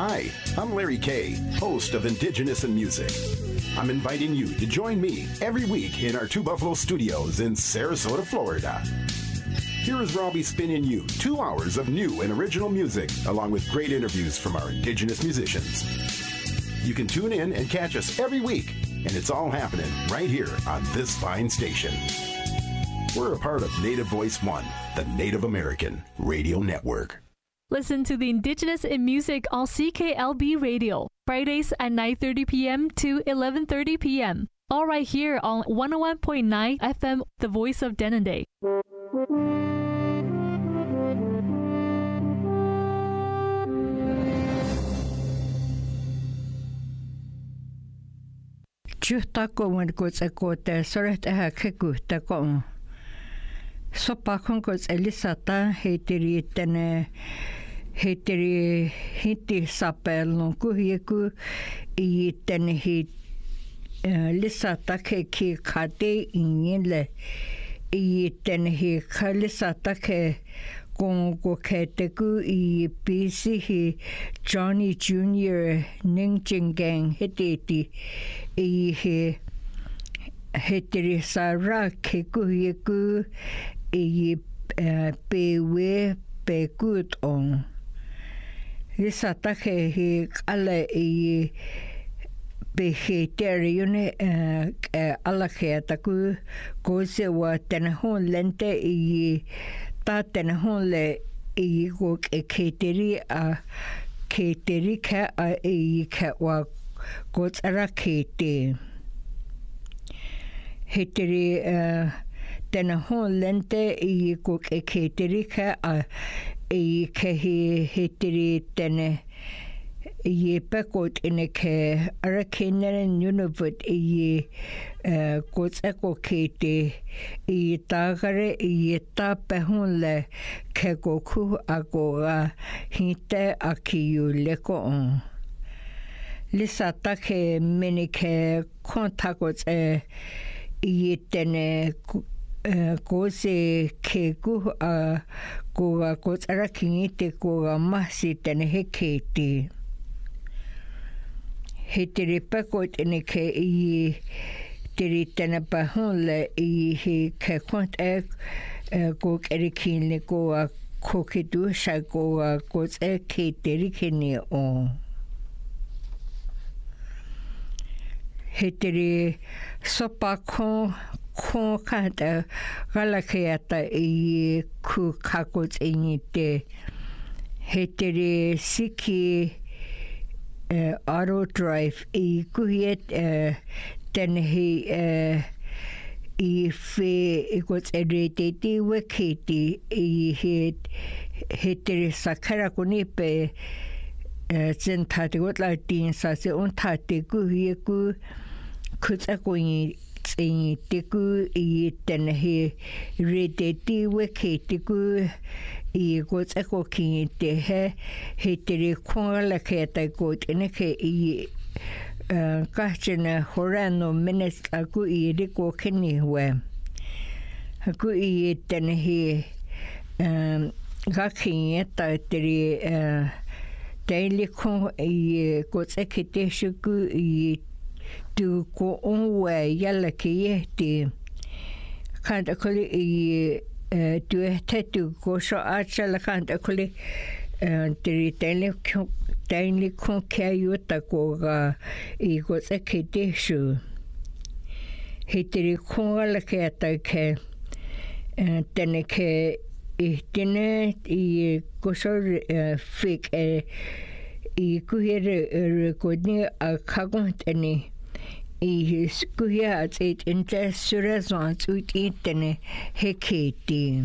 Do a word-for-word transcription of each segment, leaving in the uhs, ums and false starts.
Hi, I'm Larry Kay, host of Indigenous in Music. I'm inviting you to join me every week in our Two Buffalo studios in Sarasota, Florida. Here is Robbie spinning you two hours of new and original music, along with great interviews from our Indigenous musicians. You can tune in and catch us every week, and it's all happening right here on this fine station. We're a part of Native Voice One, the Native American Radio Network. Listen to the Indigenous in Music on C K L B Radio, Fridays at nine thirty p.m. to eleven thirty p.m. All right here on one oh one point nine F M, The Voice of Denendeh. Juhtako when goes a gote, sorry to have kegutako. So pakon goes Elisata, hateri tene. Heteri hiti sapel no kuhieku I tene hit lisata ke ki kate inile I tene hi kalisata ke gongo keteku I busy hi Johnny Junior Ningjing Gang hititi I he heteri sara ke kuhieku I pewe pe good on Lisa take he alle I beheter yune alla ke taku goze wa tenhon lente I ta tenhon le I go keteri a keteri ka a I ka wa gotsara kete heteri tenhon lente I go keteri ka a I ke he heteri tene I pekot in ke arakene nunavut I gots eko kete I tagare I ta pehunle ke goku agora hinte akiyu leko on Lisa take mini ke kontagots e I tene Goze ke gu a go a gots arakingite go a masi tene hekete. Heteri pekot ene ke I teri tene pahunle I he ke kont e go kerikine go a kokedu sha go a gots e ke teri kene on. Heteri sopa kon Ko kanta galakeata I ku kakot inite heteri siki uh, auto drive I kuhiet uh, tenhi uh, I fe ikots editeti wekiti I het heteri sakara kunipe uh, zentati gotlatin sa se untati kuhieku kutsakuni I tiku I tenhe redeti weketiku I gots eko ki te he he te kwala ke ta got ene ke I kahchena horano minutes aku I riko kini we aku I tenhe um gaki ta te daily ko I gots ekete shuku I tu ko onwe yalla ke yeti kanta koli I tu te tu ko so achala kanta koli tiri tele tele ko ke yuta ko ga I ko sekete shu hitiri ko la ke ta ke tene ke I tene I ko so fik I kuhere recording a kagontene I skuya at it in test surezons ut itene heketi.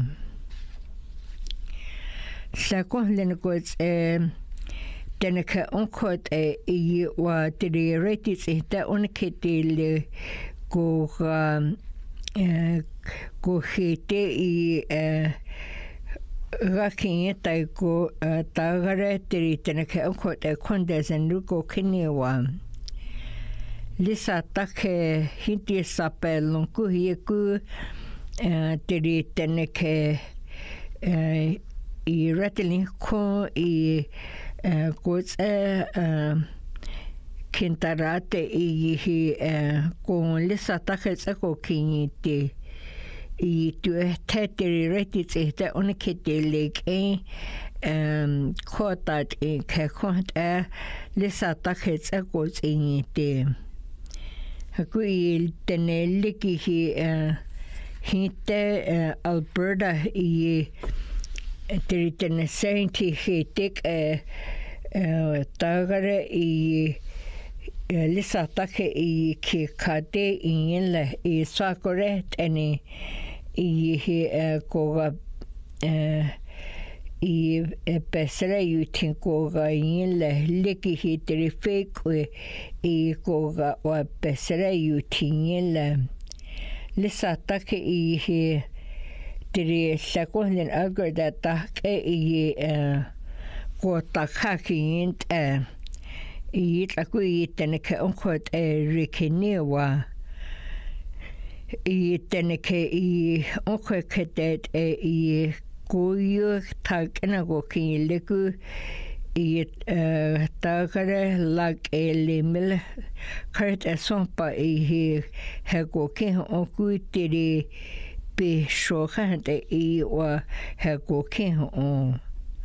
Sakon lengots eh teneke onkot e I wa tiri retis ita onketi le go eh go hete I eh Raking it I go tagare tiri teneke onkot e kondes and luko kinewa. Lisa take hinti sapel lonku hieku tiri teneke I rattling ko I goes a Kintarate i con lisa takes a cooking it. I tu teteri retit it on a kitty lake a caught that in Kakont a lisa takes a goes in it. Hakuil teneliki he hinte Alberta i Tritene Sainti he take a tagare i lisa take i kikate in le i sakore teni i he koga i pesere you think koga in le liki he terrific i koga wa pesere you tin le lisa take i he tiri second in agar that take i ko takaki int i taku i teneke onkot e rikiniwa i teneke i onkot ketet e i kuyu takena go ki leku i takare lag e limil kart e sompa i he he go ki onku tiri be shokante i wa he go ki on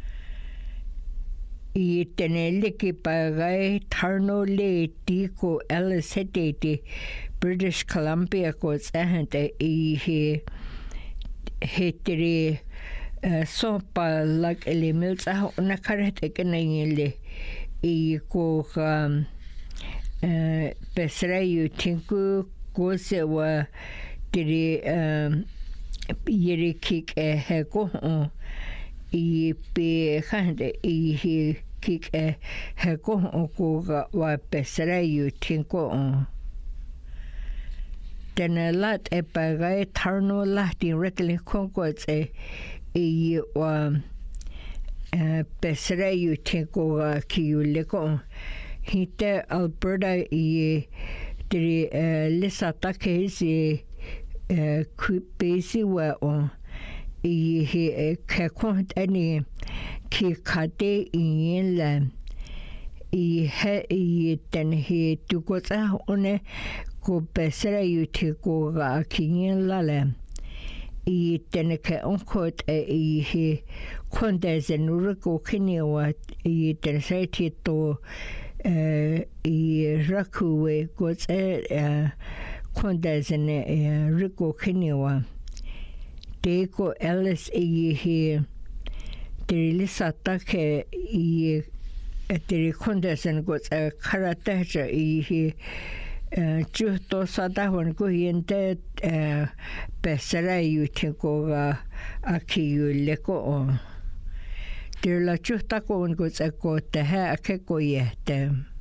I teneliki pagai tarno le tiko elisete British Columbia ko sahante I he hetri sopa lag elemils ah na karate kenangile I ko um pesra you tinku ko se wa tiri um yeri kik e heko I be hande I he kik e heko ko ga wa pesra you tinko on tena lat e pagai tarno lati rekli konkots e I wa pesra you tinko ga ki you leko hite Alberta I tiri lisa take si kupesi wa on I he kakont ani ki kate in la I he I ten he tu kota one ko pesera you te ko ga kin la la I ten ke onkot e I he konde zenur ko kiniwa I ten sai ti to I rakuwe ko e konde zen riko kiniwa Teko Ellis I he Trilisa take I Tiri Condesen got a karataja I he Justo Sadawan go yente Pesera you tinko aki you leko on. Tirla Justako and goes a go te ha a keko yete.